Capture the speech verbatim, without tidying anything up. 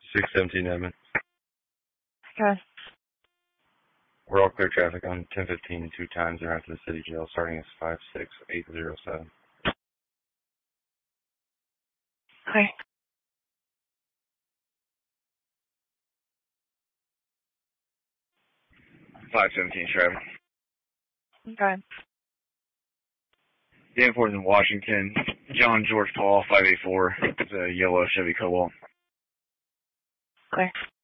six seventeen Edmond. Okay. We're all clear traffic on ten fifteen two times around to the city jail, starting at five six eight zero seven. Okay. five seventeen traffic. Okay. Danforth in Washington. John George Paul, five eight four. It's a yellow Chevy Cobalt. Okay.